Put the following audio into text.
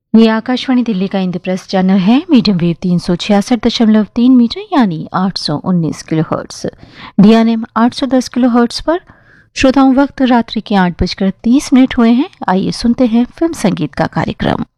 ये आकाशवाणी दिल्ली का इंद्रप्रस्थ चैनल है। मीडियम वेव 366.3 मीटर यानी 819 किलोहर्ट्ज, डीएनएम 810 किलोहर्ट्ज पर। श्रोताओं, वक्त रात्रि के 8:30 हुए हैं। आइए सुनते हैं फिल्म संगीत का कार्यक्रम।